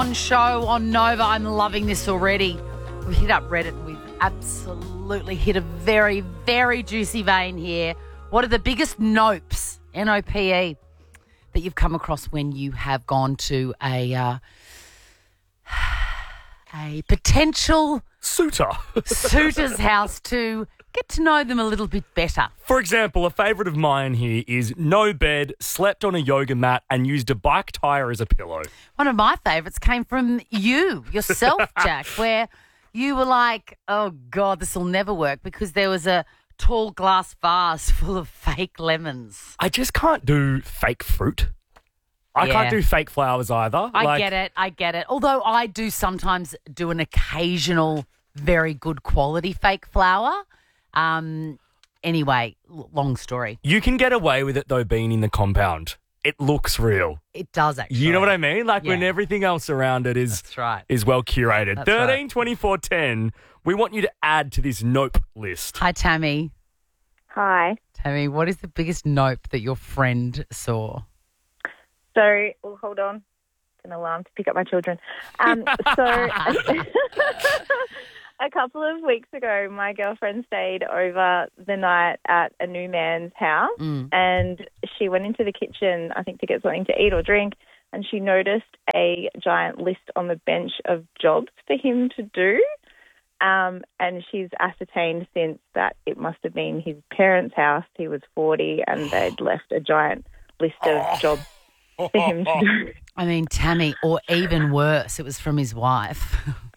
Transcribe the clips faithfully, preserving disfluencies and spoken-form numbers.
Swan Show on Nova. I'm loving this already. We've hit up Reddit. We've absolutely hit a very, very juicy vein here. What are the biggest nopes, N O P E, that you've come across when you have gone to a uh, a potential Suitor. suitor's house to get to know them a little bit better? For example, a favourite of mine here is no bed, slept on a yoga mat and used a bike tyre as a pillow. One of my favourites came from you, yourself, Jack, where you were like, oh, God, this will never work because there was a tall glass vase full of fake lemons. I just can't do fake fruit. I Yeah. can't do fake flowers either. I Like, get it. I get it. Although I do sometimes do an occasional very good quality fake flower. Um. Anyway, l- long story. You can get away with it, though, being in the compound. It looks real. It does actually. You know what I mean? Like when Yeah. everything else around it is That's right. is well curated. That's right. thirteen twenty-four ten. We want you to add to this nope list. Hi, Tammy. Hi. Tammy, what is the biggest nope that your friend saw? So, oh, hold on. It's an alarm to pick up my children. Um, so, a couple of weeks ago, my girlfriend stayed over the night at a new man's house, Mm. and she went into the kitchen, I think, to get something to eat or drink, and she noticed a giant list on the bench of jobs for him to do. Um, and she's ascertained since that it must have been his parents' house. He was forty, and they'd left a giant list of jobs for him to do. I mean, Tammy, or even worse, it was from his wife.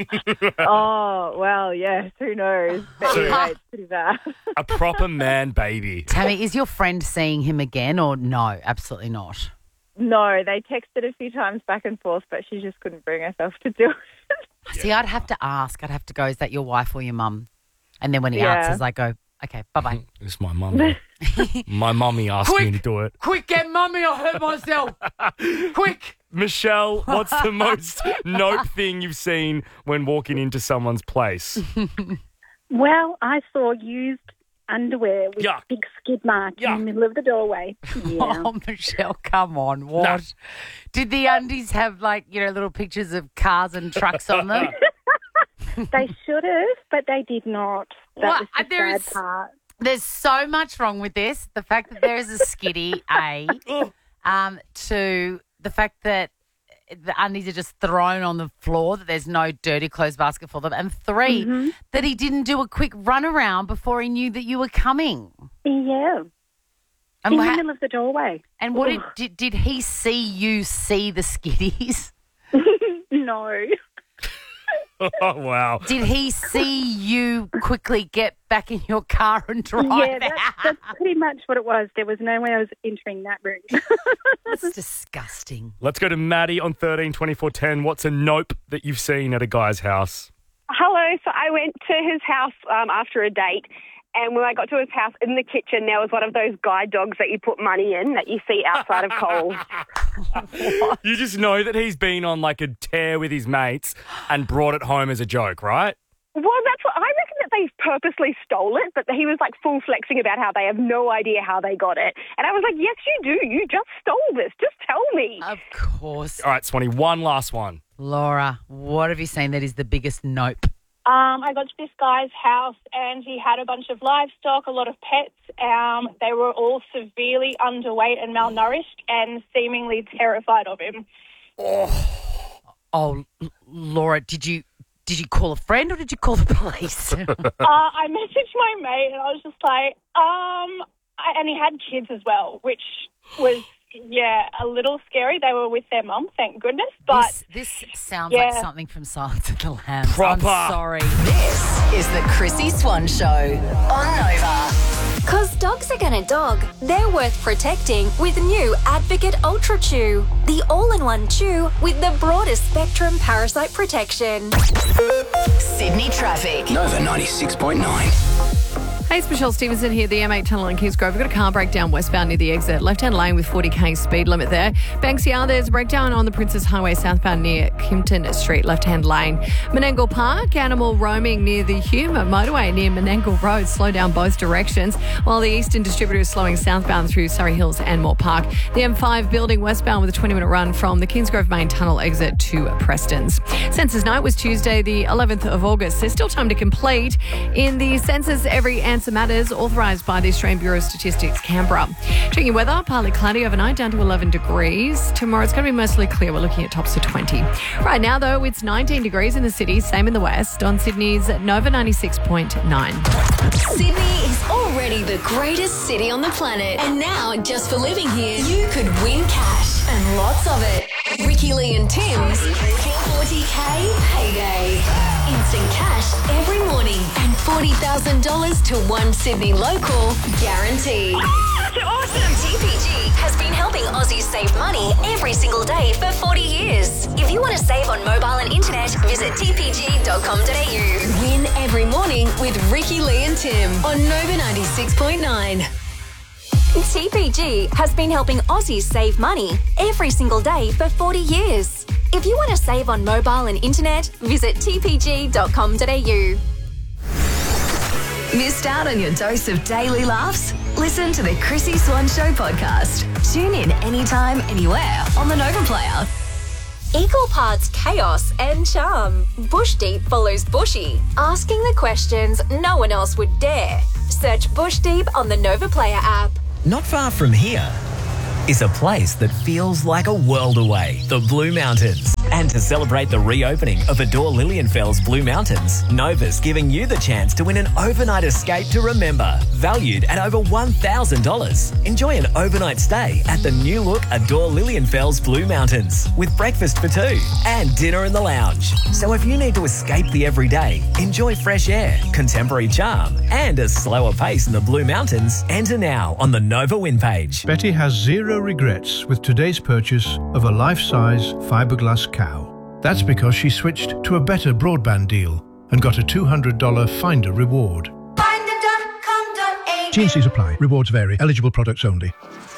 Oh, well, yes, who knows? But anyway, it's pretty bad. A proper man baby. Tammy, is your friend seeing him again or no? Absolutely not. No, they texted a few times back and forth, but she just couldn't bring herself to do it. See, I'd have to ask. I'd have to go, is that your wife or your mum? And then when he Yeah. answers, I go, okay, bye-bye. It's my mum. My mummy asked me to do it. Quick, get mummy, I hurt myself. Quick. Michelle, what's the most nope thing you've seen when walking into someone's place? Well, I saw used underwear with Yuck. big skid marks Yuck. in the middle of the doorway. Yeah. Oh, Michelle, come on. What? Did the undies have, like, you know, little pictures of cars and trucks on them? They should have, but they did not. That What? was the There sad is- part. There's so much wrong with this. The fact that there is a skiddy, A, um, to the fact that the undies are just thrown on the floor, that there's no dirty clothes basket for them, and three, Mm-hmm. that he didn't do a quick run around before he knew that you were coming. Yeah, And, in wha- the middle of the doorway. and what did, did did he see you see the skiddies? No. Oh, wow. Did he see you quickly get back in your car and drive Yeah, that's, out? that's pretty much what it was. There was no way I was entering that room. That's disgusting. Let's go to Maddie on thirteen twenty-four ten. What's a nope that you've seen at a guy's house? Hello. So I went to his house um, after a date, and when I got to his house, in the kitchen, there was one of those guide dogs that you put money in that you see outside of Coles. You just know that he's been on like a tear with his mates and brought it home as a joke, right? Well, that's what I reckon, that they purposely stole it, but he was like full flexing about how they have no idea how they got it. And I was like, yes, you do. You just stole this. Just tell me. Of course. All right, Swanee, one last one. Laura, what have you seen that is the biggest nope? Um, I got to this guy's house and he had a bunch of livestock, a lot of pets. Um, they were all severely underweight and malnourished and seemingly terrified of him. Oh, L- Laura, did you did you call a friend or did you call the police? uh, I messaged my mate and I was just like, um, I, and he had kids as well, which was, yeah, a little scary. They were with their mum, thank goodness. But this, this sounds yeah. like something from Silence of the Lambs. Proper. I'm sorry. This is the Chrissy Swan Show on Nova. Cause dogs are gonna dog, they're worth protecting with new Advocate Ultra Chew. The all-in-one chew with the broadest spectrum parasite protection. Sydney traffic. Nova ninety-six point nine. Hey, it's Michelle Stevenson here, the M eight tunnel in Kingsgrove. We've got a car breakdown westbound near the exit. Left-hand lane with forty k speed limit there. Banksia, there's a breakdown on the Princess Highway southbound near Kimpton Street, left-hand lane. Menangle Park, animal roaming near the Hume motorway near Menangle Road. Slow down both directions. While the Eastern Distributor is slowing southbound through Surrey Hills and Moore Park. The M five building westbound with a twenty-minute run from the Kingsgrove main tunnel exit to Preston's. Census night was Tuesday, the eleventh of August. There's still time to complete. In the census, every answer matters, authorised by the Australian Bureau of Statistics, Canberra. Checking weather, partly cloudy overnight, down to eleven degrees. Tomorrow it's going to be mostly clear. We're looking at tops of twenty. Right now, though, it's nineteen degrees in the city, same in the west, on Sydney's Nova ninety-six point nine. Sydney is already the greatest city on the planet. And now, just for living here, you could win cash and lots of it. Ricky Lee and Tim's forty k payday. Instant cash every morning and forty thousand dollars to one Sydney local guaranteed. Oh, so awesome! T P G has been helping Aussies save money every single day for forty years. If you want to save on mobile and internet, visit t p g dot com dot a u. Win every morning with Ricky Lee and Tim on Nova ninety-six point nine. T P G has been helping Aussies save money every single day for forty years. If you want to save on mobile and internet, visit t p g dot com dot a u. Missed out on your dose of daily laughs? Listen to the Chrissy Swan Show podcast. Tune in anytime, anywhere on the Nova Player. Equal parts chaos and charm. Bush Deep follows Bushy, asking the questions no one else would dare. Search Bush Deep on the Nova Player app. Not far from here is a place that feels like a world away, the Blue Mountains. And to celebrate the reopening of Adore Lilienfels Blue Mountains, Nova's giving you the chance to win an overnight escape to remember, valued at over one thousand dollars. Enjoy an overnight stay at the new look Adore Lilienfels Blue Mountains with breakfast for two and dinner in the lounge. So if you need to escape the everyday, enjoy fresh air, contemporary charm, and a slower pace in the Blue Mountains, enter now on the Nova Win page. Betty has zero regrets with today's purchase of a life-size fiberglass cow. That's because she switched to a better broadband deal and got a two hundred dollars Finder reward. finder dot com dot a u. T and Cs apply. Rewards vary. Eligible products only.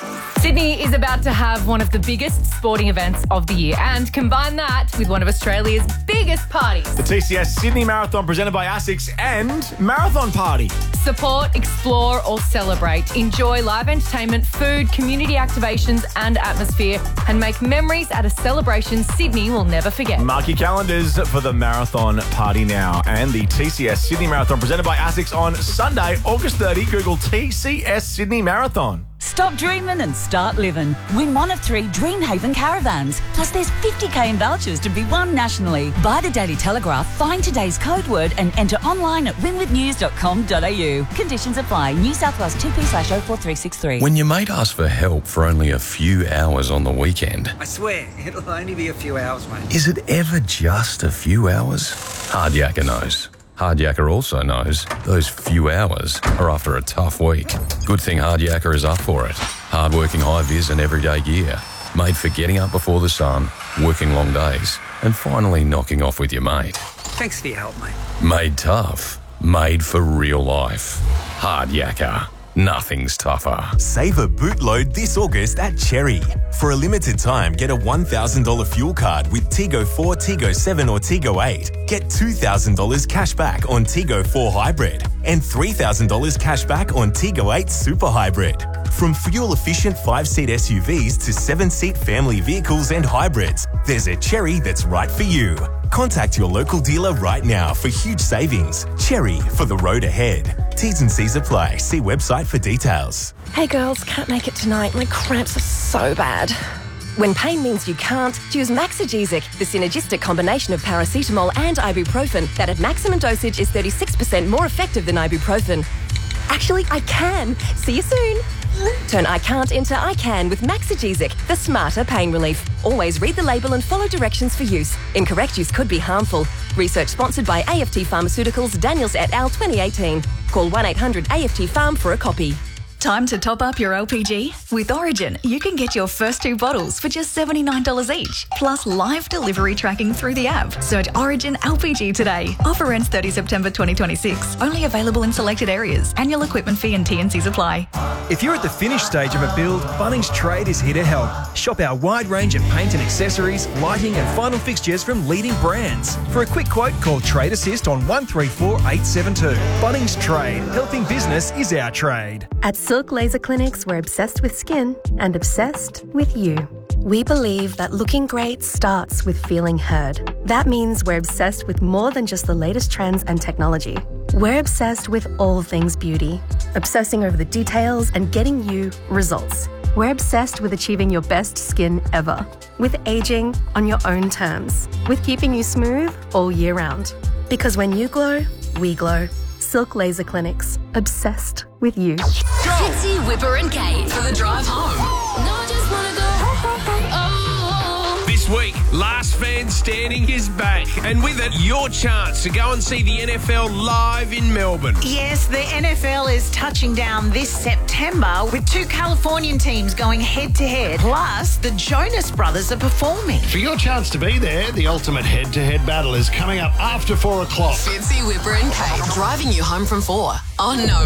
Sydney is about to have one of the biggest sporting events of the year, and combine that with one of Australia's biggest parties. The T C S Sydney Marathon presented by ASICS and Marathon Party. Support, explore or celebrate. Enjoy live entertainment, food, community activations and atmosphere, and make memories at a celebration Sydney will never forget. Mark your calendars for the Marathon Party now and the T C S Sydney Marathon presented by ASICS on Sunday, August thirtieth. Google T C S Sydney Marathon. Stop dreaming and start living. Win one of three Dreamhaven caravans. Plus there's fifty k in vouchers to be won nationally. Buy the Daily Telegraph, find today's code word and enter online at win with news dot com dot a u. Conditions apply. New South Wales two P slash oh four three six three. When your mate asks for help for only a few hours on the weekend, I swear, it'll only be a few hours, mate. is it ever just a few hours? Hardyaker knows. Hardyaker also knows those few hours are after a tough week. Good thing Hardyaker is up for it. Hard-working high-vis and everyday gear. Made for getting up before the sun, working long days, and finally knocking off with your mate. Thanks for your help, mate. Made tough. Made for real life. Hardyaker. Nothing's tougher. Save a bootload this August at Cherry. For a limited time, get a one thousand dollars fuel card with Tigo four, Tigo seven or Tigo eight. Get two thousand dollars cash back on Tigo four Hybrid and three thousand dollars cash back on Tigo eight Super Hybrid. From fuel-efficient five-seat S U Vs to seven-seat family vehicles and hybrids, there's a Cherry that's right for you. Contact your local dealer right now for huge savings. Cherry, for the road ahead. T's and C's apply. See website for details. Hey girls, can't make it tonight. My cramps are so bad. When pain means you can't, choose Maxigesic, the synergistic combination of paracetamol and ibuprofen that at maximum dosage is thirty-six percent more effective than ibuprofen. Actually, I can. See you soon. Turn I can't into I can with Maxigesic, the smarter pain relief. Always read the label and follow directions for use. Incorrect use could be harmful. Research sponsored by A F T Pharmaceuticals, Daniels et al. twenty eighteen. Call one eight hundred A F T Pharm for a copy. Time to top up your L P G? With Origin, you can get your first two bottles for just seventy-nine dollars each, plus live delivery tracking through the app. Search Origin L P G today. Offer ends thirtieth September twenty twenty-six. Only available in selected areas. Annual equipment fee and T and Cs apply. If you're at the finished stage of a build, Bunnings Trade is here to help. Shop our wide range of paint and accessories, lighting and final fixtures from leading brands. For a quick quote, call Trade Assist on one three four eight seven two. Bunnings Trade. Helping business is our trade. At Silk Laser Clinics, we're obsessed with skin and obsessed with you. We believe that looking great starts with feeling heard. That means we're obsessed with more than just the latest trends and technology. We're obsessed with all things beauty, obsessing over the details and getting you results. We're obsessed with achieving your best skin ever, with aging on your own terms, with keeping you smooth all year round. Because when you glow, we glow. Silk Laser Clinics, obsessed with you. Fitzy, Whipper and Kate for the drive home. This week, Last Man Standing is back, and with it, your chance to go and see the N F L live in Melbourne. Yes, the N F L is touching down this September with two Californian teams going head-to-head. Plus, the Jonas Brothers are performing. For your chance to be there, the ultimate head-to-head battle is coming up after four o'clock. Fitzy, Whipper and Kate driving you home from four on Nova.